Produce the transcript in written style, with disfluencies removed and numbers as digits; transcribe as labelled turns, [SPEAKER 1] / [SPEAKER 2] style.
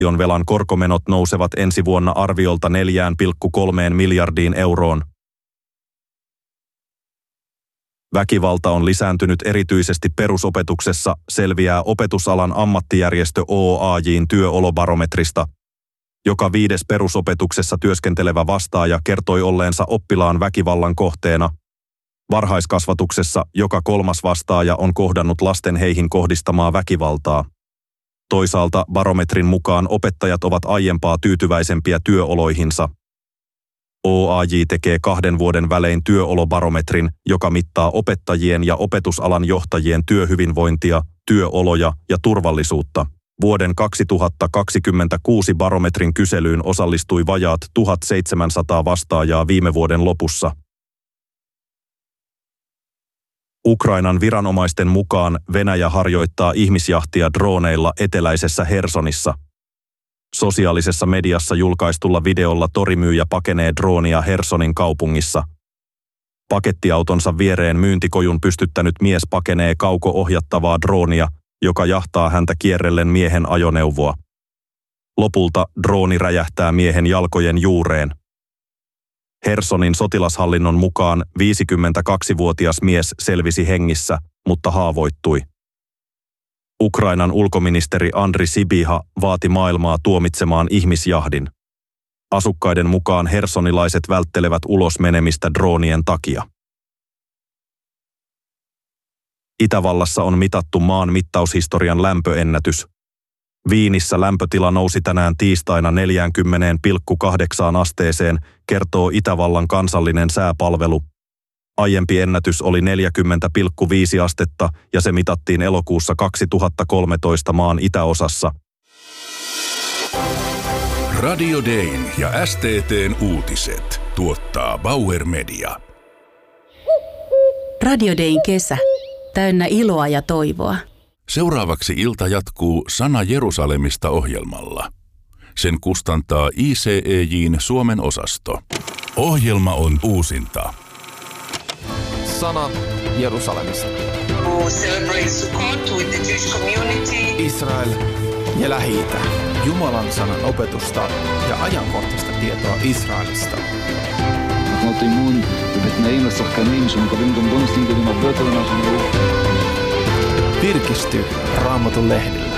[SPEAKER 1] Velan korkomenot nousevat ensi vuonna arviolta 4,3 miljardiin euroon. Väkivalta on lisääntynyt erityisesti perusopetuksessa, selviää opetusalan ammattijärjestö OAJ:n työolobarometrista. Joka 5. perusopetuksessa työskentelevä vastaaja kertoi olleensa oppilaan väkivallan kohteena. Varhaiskasvatuksessa joka 3. vastaaja on kohdannut lasten heihin kohdistamaa väkivaltaa. Toisaalta barometrin mukaan opettajat ovat aiempaa tyytyväisempiä työoloihinsa. OAJ tekee 2 vuoden välein työolobarometrin, joka mittaa opettajien ja opetusalan johtajien työhyvinvointia, työoloja ja turvallisuutta. Vuoden 2026 barometrin kyselyyn osallistui vajaat 1700 vastaajaa viime vuoden lopussa. Ukrainan viranomaisten mukaan Venäjä harjoittaa ihmisjahtia droneilla eteläisessä Hersonissa. Sosiaalisessa mediassa julkaistulla videolla torimyyjä pakenee droonia Hersonin kaupungissa. Pakettiautonsa viereen myyntikojun pystyttänyt mies pakenee kauko-ohjattavaa droonia, joka jahtaa häntä kierrellen miehen ajoneuvoa. Lopulta drooni räjähtää miehen jalkojen juureen. Hersonin sotilashallinnon mukaan 52-vuotias mies selvisi hengissä, mutta haavoittui. Ukrainan ulkoministeri Andri Sybiha vaati maailmaa tuomitsemaan ihmisjahdin. Asukkaiden mukaan hersonilaiset välttelevät ulos menemistä droonien takia. Itävallassa on mitattu maan mittaushistorian lämpöennätys. Viinissä lämpötila nousi tänään tiistaina 40,8 asteeseen, kertoo Itävallan kansallinen sääpalvelu. Aiempi ennätys oli 40,5 astetta ja se mitattiin elokuussa 2013 maan itäosassa.
[SPEAKER 2] Radio Dayn ja STT:n uutiset tuottaa Bauer Media.
[SPEAKER 3] Radio Dayn kesä. Täynnä iloa ja toivoa.
[SPEAKER 2] Seuraavaksi ilta jatkuu Sana Jerusalemista -ohjelmalla. Sen kustantaa ICEJ:n Suomen osasto. Ohjelma on uusinta.
[SPEAKER 4] Sana Jerusalemista. Israel ja Lähi-itä. Jumalan sanan opetusta ja ajankohtaista tietoa Israelista. Virkisty Raamatun lehdillä.